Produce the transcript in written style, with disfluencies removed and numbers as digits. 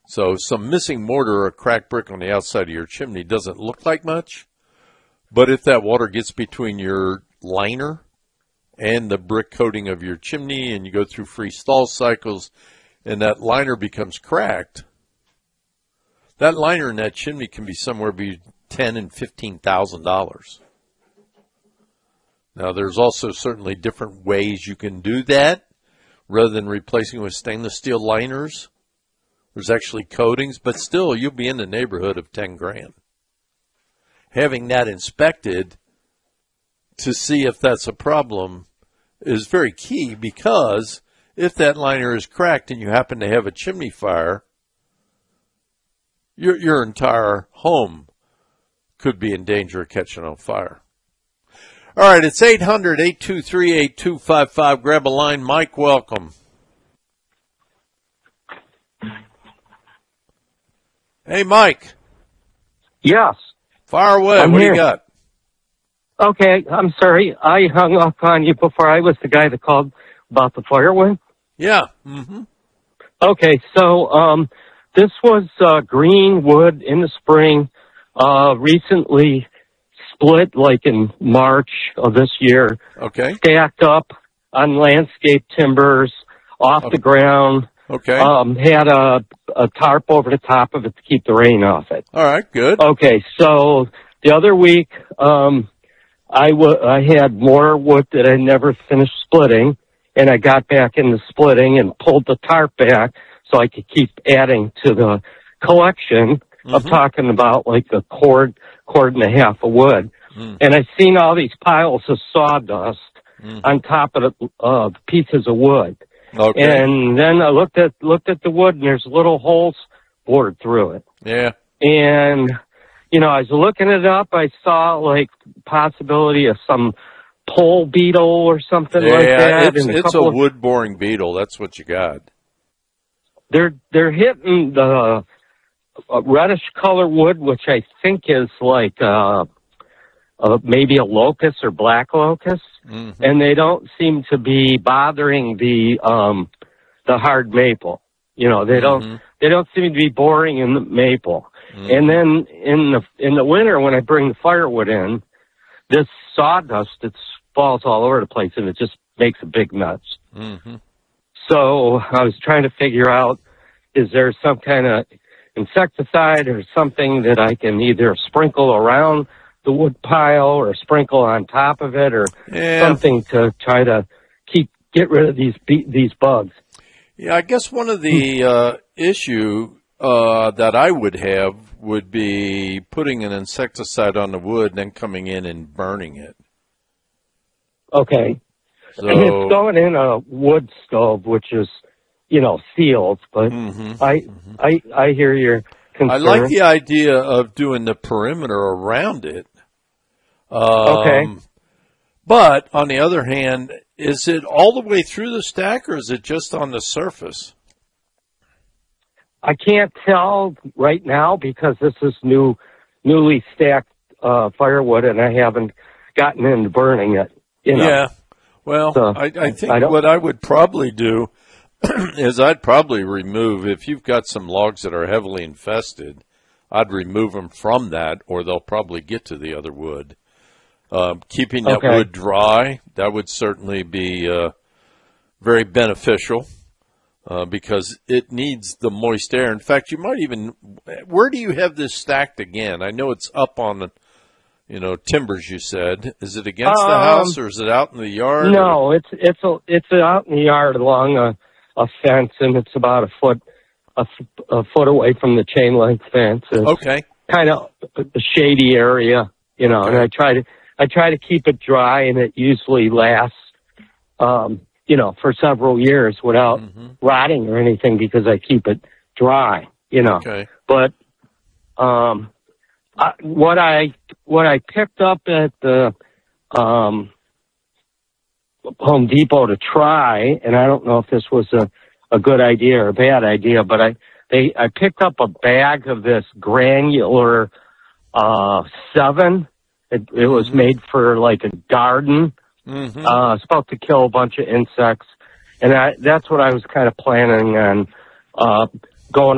So some missing mortar or a cracked brick on the outside of your chimney doesn't look like much, but if that water gets between your liner and the brick coating of your chimney and you go through freeze-thaw cycles and that liner becomes cracked, that liner in that chimney can be somewhere between $10,000 and $15,000. Now, there's also certainly different ways you can do that rather than replacing with stainless steel liners. There's actually coatings, but still, you'll be in the neighborhood of $10,000. Having that inspected to see if that's a problem is very key, because if that liner is cracked and you happen to have a chimney fire, your entire home could be in danger of catching on fire. All right, it's 800-823-8255. Grab a line. Mike, welcome. Hey, Mike. Yes. Fire away. I'm what here. do you got? Okay, I'm sorry. I hung up on you before. I was the guy that called about the firewood. Yeah. Mm-hmm. Okay, so this was green wood in the spring, recently split like in March of this year. Okay. Stacked up on landscape timbers off the ground. Okay. Had a tarp over the top of it to keep the rain off it. All right, good. Okay, so the other week, I had more wood that I never finished splitting, and I got back into splitting and pulled the tarp back so I could keep adding to the collection of talking about like a cord and a half of wood. And I seen all these piles of sawdust on top of the pieces of wood. Okay. And then I looked at the wood, and there's little holes bored through it. Yeah. And, you know, I was looking it up. I saw, like, possibility of some pole beetle or something like that. It's a wood-boring beetle. That's what you got. They're hitting the reddish color wood, which I think is like maybe a locust or black locust. And they don't seem to be bothering the hard maple. You know, they don't seem to be boring in the maple. And then in the winter, when I bring the firewood in, this sawdust, it falls all over the place, and it just makes a big mess. So I was trying to figure out, is there some kind of insecticide or something that I can either sprinkle around the wood pile or sprinkle on top of it, or something to try to get rid of these bugs. Yeah, I guess one of the issue that I would have would be putting an insecticide on the wood and then coming in and burning it. Okay. So, and it's going in a wood stove, which is, you know, sealed, but I hear your concern. I like the idea of doing the perimeter around it. Okay. But on the other hand, is it all the way through the stack, or is it just on the surface? I can't tell right now because this is newly stacked firewood, and I haven't gotten into burning it. You know? Yeah. Well, so, I think what I would probably do is I'd probably remove, if you've got some logs that are heavily infested, I'd remove them from that, or they'll probably get to the other wood. Keeping that wood dry, that would certainly be very beneficial because it needs the moist air. In fact, you might even, where do you have this stacked again? I know it's up on the, timbers, you said. Is it against the house, or is it out in the yard? No, it's out in the yard along a fence, and it's about a foot away from the chain link fence. It's kind of a shady area, and I try to keep it dry, and it usually lasts, for several years without rotting or anything because I keep it dry, Okay. But what I picked up at the Home Depot to try, and I don't know if this was a good idea or a bad idea, but I picked up a bag of this granular 7. It was made for like a garden. It's supposed to kill a bunch of insects, and that's what I was kind of planning on going